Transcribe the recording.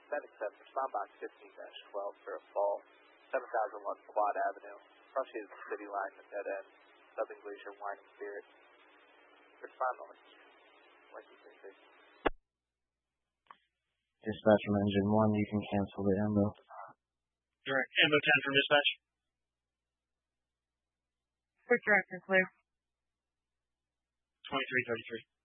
Medic 7, respond box 15-12 for a fall, 7001 Quad Avenue, crosses the city line at dead end, Southern Glacier Wine and Spirit. Respond on Mikey 36. Dispatch from engine 1, you can cancel the ammo. Direct ammo 10 from dispatch. Quick director clear. 2333.